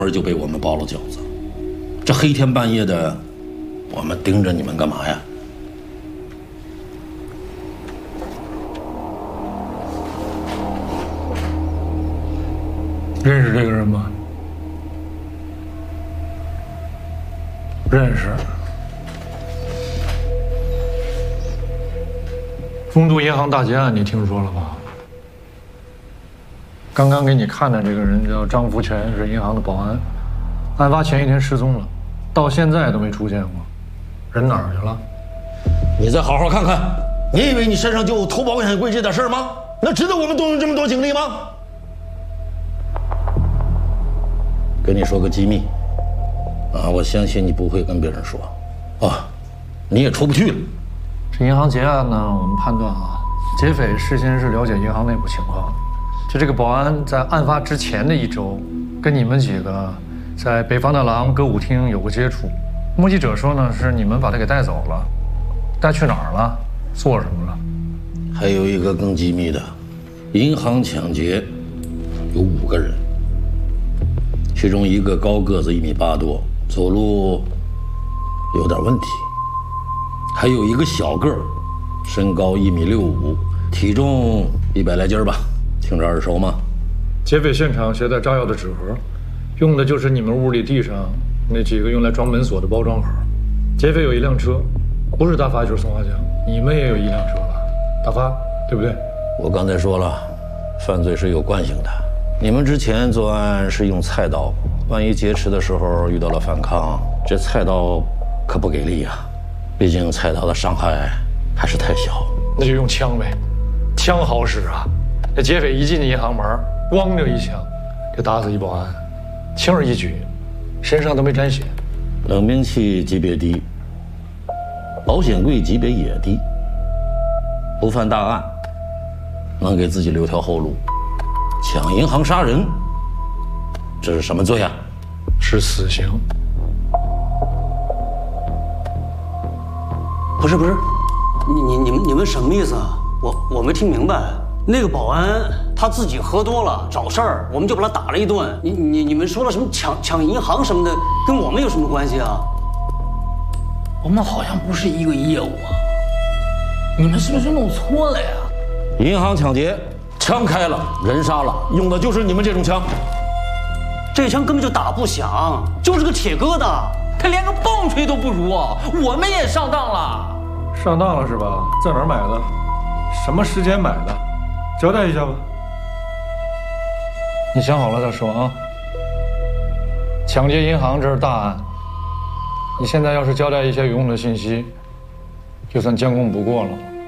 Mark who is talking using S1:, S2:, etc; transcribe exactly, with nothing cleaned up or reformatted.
S1: 儿就被我们包了饺子。这黑天半夜的，我们盯着你们干嘛呀？
S2: 认识这个人吗？认识。丰都银行大劫案你听说了吧？刚刚给你看的这个人叫张福全，是银行的保安，案发前一天失踪了，到现在都没出现过，人哪儿去了？
S1: 你再好好看看，你以为你身上就偷保险柜这点事儿吗？那值得我们动用这么多精力吗？跟你说个机密，啊，我相信你不会跟别人说，啊，你也出不去了。
S2: 这银行劫案呢，我们判断啊，劫匪事先是了解银行内部情况的。就这个保安在案发之前的一周，跟你们几个在北方的廊歌舞厅有过接触。目击者说呢，是你们把他给带走了，带去哪儿了？做什么了？
S1: 还有一个更机密的，银行抢劫有五个人，其中一个高个子一米八多，走路有点问题；还有一个小个儿，身高一米六五，体重一百来斤吧。听着耳熟吗？
S2: 劫匪现场携带炸药的纸盒，用的就是你们屋里地上那几个用来装门锁的包装盒。劫匪有一辆车，不是大发就是宋华强，你们也有一辆车吧？大发，对不对？
S1: 我刚才说了，犯罪是有惯性的。你们之前作案是用菜刀，万一劫持的时候遇到了反抗，这菜刀可不给力呀。毕竟菜刀的伤害还是太小。
S2: 那就用枪呗，枪好使啊。这劫匪一进银行门，咣就一枪，就打死一保安，轻而易举，身上都没沾血。
S1: 冷兵器级别低，保险柜级别也低，不犯大案，能给自己留条后路。抢银行杀人，这是什么罪啊？
S2: 是死刑。
S3: 不是不是，你你你们你们什么意思啊？我我没听明白。那个保安他自己喝多了找事儿，我们就把他打了一顿。你你你们说了什么抢抢银行什么的，跟我们有什么关系啊？
S4: 我们好像不是一个业务啊，你们是不是弄错了呀？
S1: 银行抢劫，枪开了，人杀了，用的就是你们这种枪。
S3: 这枪根本就打不响，就是个铁疙瘩，
S4: 他连个棒槌都不如啊！我们也上当了。
S2: 上当了是吧？在哪儿买的？什么时间买的？交代一下吧。你想好了再说啊。抢劫银行这是大案，你现在要是交代一些有用的信息，就算监控不过了。